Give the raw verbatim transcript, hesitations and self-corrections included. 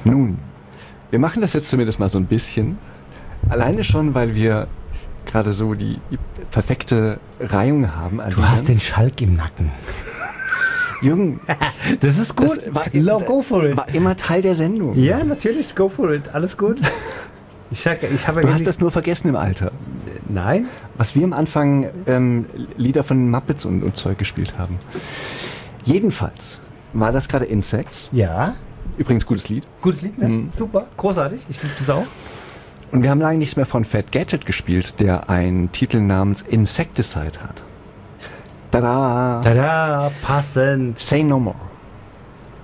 Nun, wir machen das jetzt zumindest mal so ein bisschen. Alleine schon, weil wir gerade so die perfekte Reihung haben. Du hast den Schalk im Nacken. Jürgen, das ist gut. Das war, no, go for it. War immer Teil der Sendung. Ja, natürlich, go for it. Alles gut. Ich sag, ich habe du hast das nur vergessen im Alter. Nein. Was wir am Anfang ähm, Lieder von Muppets und, und Zeug gespielt haben. Jedenfalls war das gerade Insects. Ja. Übrigens gutes Lied. Gutes Lied, ne? Mhm. Super, großartig. Ich liebe das auch. Und wir haben lange nichts mehr von Fat Gadget gespielt, der einen Titel namens Insecticide hat. Tada! Tada, passend. Say No More.